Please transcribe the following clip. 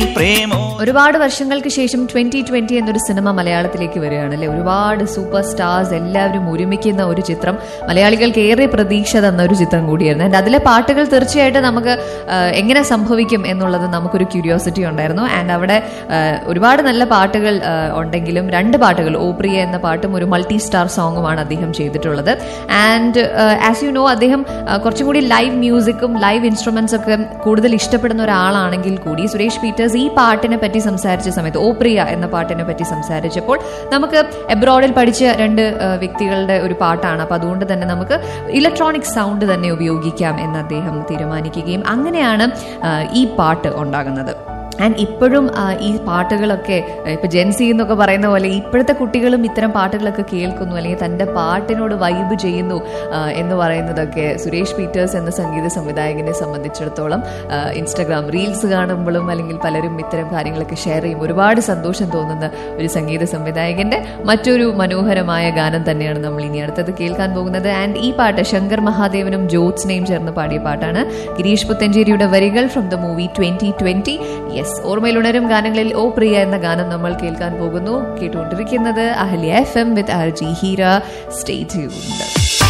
ഒരുപാട് വർഷങ്ങൾക്ക് ശേഷം 2020 എന്നൊരു സിനിമ മലയാളത്തിലേക്ക് വരികയാണ് അല്ലെ. ഒരുപാട് സൂപ്പർ സ്റ്റാർസ് എല്ലാവരും ഒരുമിക്കുന്ന ഒരു ചിത്രം, മലയാളികൾക്ക് ഏറെ പ്രതീക്ഷ തന്ന ഒരു ചിത്രം കൂടിയായിരുന്നു. ആൻഡ് അതിലെ പാട്ടുകൾ തീർച്ചയായിട്ടും നമുക്ക് എങ്ങനെ സംഭവിക്കും എന്നുള്ളത് നമുക്കൊരു ക്യൂരിയോസിറ്റി ഉണ്ടായിരുന്നു. ആൻഡ് അവിടെ ഒരുപാട് നല്ല പാട്ടുകൾ ഉണ്ടെങ്കിലും 2 പാട്ടുകൾ, ഓ പ്രിയ എന്ന പാട്ടും ഒരു മൾട്ടി സ്റ്റാർ സോങ്ങുമാണ് അദ്ദേഹം ചെയ്തിട്ടുള്ളത്. ആൻഡ് ആസ് യു നോ, അദ്ദേഹം കുറച്ചും കൂടി ലൈവ് മ്യൂസിക്കും ലൈവ് ഇൻസ്ട്രുമെന്റ്സ് ഒക്കെ കൂടുതൽ ഇഷ്ടപ്പെടുന്ന ഒരാളാണെങ്കിൽ കൂടി സുരേഷ് പീറ്റേഴ്സ് ഈ പാട്ടിനെ പറ്റി സംസാരിച്ച സമയത്ത്, ഓ പ്രിയ എന്ന പാട്ടിനെ പറ്റി സംസാരിച്ചപ്പോൾ, നമുക്ക് എബ്രോഡിൽ പഠിച്ച 2 വ്യക്തികളുടെ ഒരു പാട്ടാണ്, അപ്പൊ അതുകൊണ്ട് തന്നെ നമുക്ക് ഇലക്ട്രോണിക് സൗണ്ട് തന്നെ ഉപയോഗിക്കാം എന്ന് അദ്ദേഹം തീരുമാനിക്കുകയും അങ്ങനെയാണ് ഈ പാട്ട് ഉണ്ടാകുന്നത്. ആൻഡ് ഇപ്പോഴും ഈ പാട്ടുകളൊക്കെ ഇപ്പൊ ജെൻസി എന്നൊക്കെ പറയുന്ന പോലെ ഇപ്പോഴത്തെ കുട്ടികളും ഇത്തരം പാട്ടുകളൊക്കെ കേൾക്കുന്നു, അല്ലെങ്കിൽ തൻ്റെ പാട്ടിനോട് വൈബ് ചെയ്യുന്നു എന്ന് പറയുന്നതൊക്കെ സുരേഷ് പീറ്റേഴ്സ് എന്ന സംഗീത സംവിധായകനെ സംബന്ധിച്ചിടത്തോളം ഇൻസ്റ്റഗ്രാം റീൽസ് കാണുമ്പോഴും അല്ലെങ്കിൽ പലരും ഇത്തരം കാര്യങ്ങളൊക്കെ ഷെയർ ചെയ്യും ഒരുപാട് സന്തോഷം തോന്നുന്ന ഒരു സംഗീത സംവിധായകന്റെ മറ്റൊരു മനോഹരമായ ഗാനം തന്നെയാണ് നമ്മൾ ഇനി അടുത്തത് കേൾക്കാൻ പോകുന്നത്. ആൻഡ് ഈ പാട്ട് ശങ്കർ മഹാദേവനും ജ്യോത്സ്നയും ചേർന്ന് പാടിയ പാട്ടാണ്. ഗിരീഷ് പുത്തഞ്ചേരിയുടെ വരികൾ ഫ്രം ദ മൂവി 2020. ഓർമ്മയിലുണരും ഗാനങ്ങളിൽ ഓ പ്രിയ എന്ന ഗാനം നമ്മൾ കേൾക്കാൻ പോകുന്നു. കേട്ടുകൊണ്ടിരിക്കുന്നത് അഹല്യ FM വിത്ത് RJ ഹീര. Stay tuned.